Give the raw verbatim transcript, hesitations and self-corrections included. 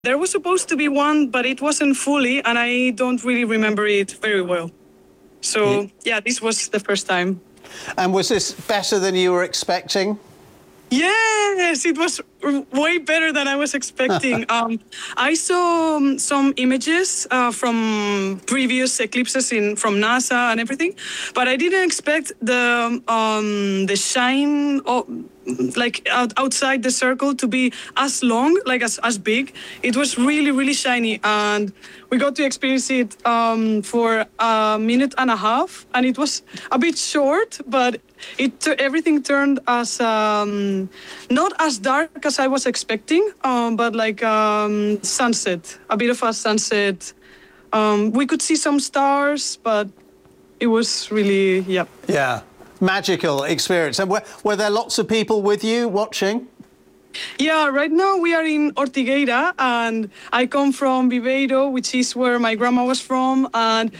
There was supposed to be one, but it wasn't fully, and I don't really remember it very well. So, yeah, this was the first time. And was this better than you were expecting? Yes, it was way better than I was expecting. um, I saw um, some images uh, from previous eclipses in from NASA and everything, but I didn't expect the um, the shine of, like out, outside the circle to be as long, like as, as big. It was really, really shiny, and we got to experience it um, for a minute and a half, and it was a bit short, but it everything turned as um, not as dark as I was expecting, um, but like um, sunset, a bit of a sunset. Um, we could see some stars, but it was really, yeah. Yeah, magical experience. And were, were there lots of people with you watching? Yeah, right now we are in Ortigueira, and I come from Viveiro, which is where my grandma was from, and